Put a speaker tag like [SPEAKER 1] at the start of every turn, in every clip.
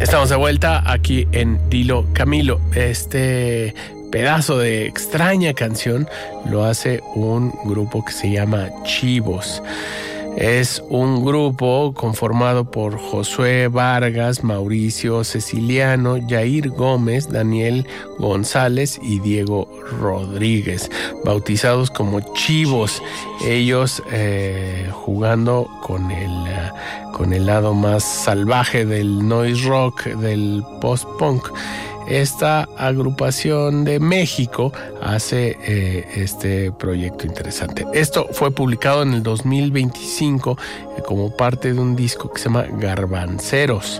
[SPEAKER 1] Estamos de vuelta aquí en Dilo Camilo. Este pedazo de extraña canción lo hace un grupo que se llama Chivos. Es un grupo conformado por Josué Vargas, Mauricio Ceciliano, Jair Gómez, Daniel González y Diego Rodríguez, bautizados como Chivos. Ellos jugando con el lado más salvaje del noise rock, del post-punk. Esta agrupación de México hace este proyecto interesante. Esto fue publicado en el 2025 como parte de un disco que se llama Garbanceros.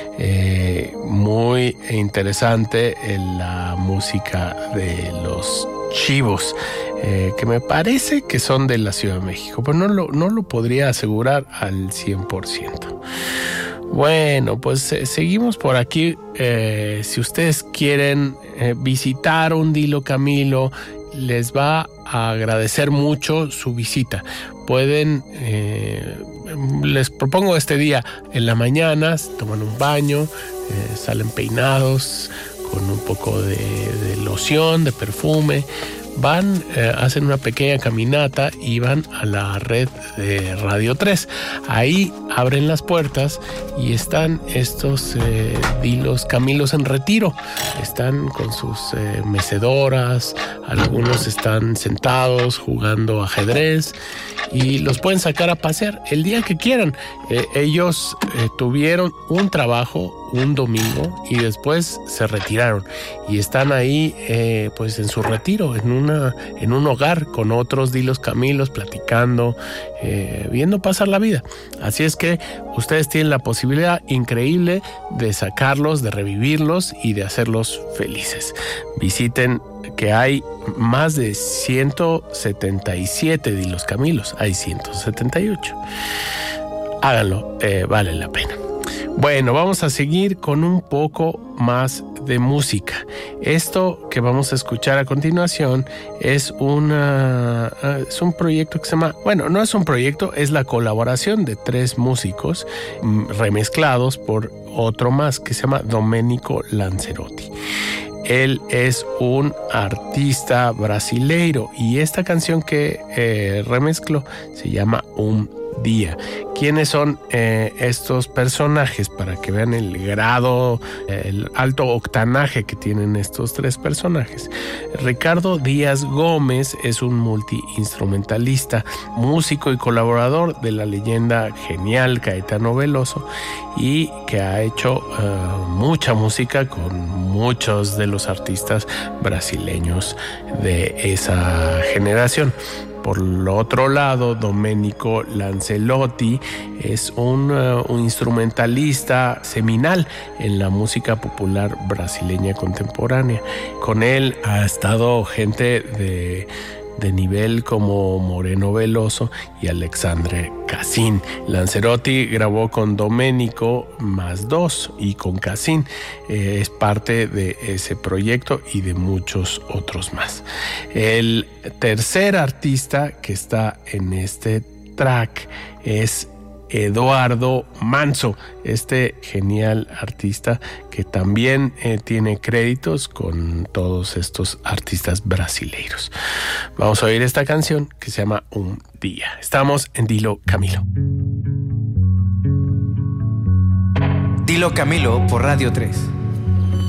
[SPEAKER 1] Muy interesante la música de los Chivos, que me parece que son de la Ciudad de México, pero no lo podría asegurar al 100%. Bueno, pues seguimos por aquí. Si ustedes quieren visitar un Dilo Camilo, les va a agradecer mucho su visita. Pueden, les propongo este día en la mañana, toman un baño, salen peinados con un poco de loción, de perfume. Van, hacen una pequeña caminata y van a la red de Radio 3. Ahí abren las puertas y están estos Dilos Camilos en retiro. Están con sus mecedoras, algunos están sentados jugando ajedrez y los pueden sacar a pasear el día que quieran. Ellos tuvieron un trabajo un domingo y después se retiraron y están ahí pues en su retiro, en un hogar con otros Dilos Camilos, platicando, viendo pasar la vida. Así es que ustedes tienen la posibilidad increíble de sacarlos, de revivirlos y de hacerlos felices. Visiten, que hay más de 177 Dilos Camilos, hay 178. Háganlo, vale la pena. Bueno, vamos a seguir con un poco más de música. Esto que vamos a escuchar a continuación es un proyecto que se llama, bueno, no es un proyecto, es la colaboración de 3 músicos remezclados por otro más que se llama Domenico Lancerotti. Él es un artista brasileiro y esta canción que remezcló se llama Día. ¿Quiénes son estos personajes? Para que vean el grado, el alto octanaje que tienen estos 3 personajes. Ricardo Díaz Gómez es un multiinstrumentalista, músico y colaborador de la leyenda genial Caetano Veloso y que ha hecho mucha música con muchos de los artistas brasileños de esa generación. Por el otro lado, Domenico Lancelotti es un instrumentalista seminal en la música popular brasileña contemporánea. Con él ha estado gente de nivel como Moreno Veloso y Alexandre Cassin. Lancerotti grabó con Domenico +2 y con Cassin. Es parte de ese proyecto y de muchos otros más. El tercer artista que está en este track es Eduardo Manso, este genial artista que también tiene créditos con todos estos artistas brasileiros. Vamos a oír esta canción que se llama Día. Estamos en Dilo Camilo.
[SPEAKER 2] Dilo Camilo por Radio 3.